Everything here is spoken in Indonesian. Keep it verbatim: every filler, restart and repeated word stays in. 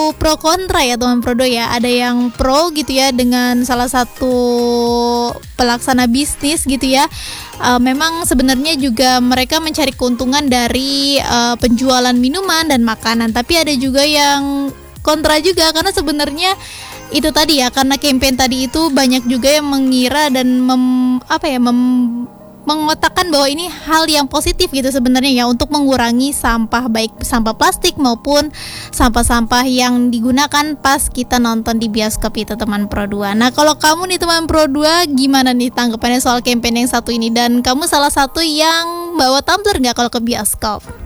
pro kontra ya teman Prodo ya. Ada yang pro gitu ya dengan salah satu pelaksana bisnis gitu ya. Uh, memang sebenarnya juga mereka mencari keuntungan dari uh, penjualan minuman dan makanan. Tapi ada juga yang kontra juga karena sebenarnya itu tadi ya, karena campaign tadi itu banyak juga yang mengira dan mem, apa ya mem, mengotakkan bahwa ini hal yang positif gitu sebenarnya ya, untuk mengurangi sampah, baik sampah plastik maupun sampah-sampah yang digunakan pas kita nonton di bioskop itu teman Pro dua. Nah kalau kamu nih teman Pro dua, gimana nih tanggapannya soal campaign yang satu ini, dan kamu salah satu yang bawa tumbler nggak kalau ke bioskop?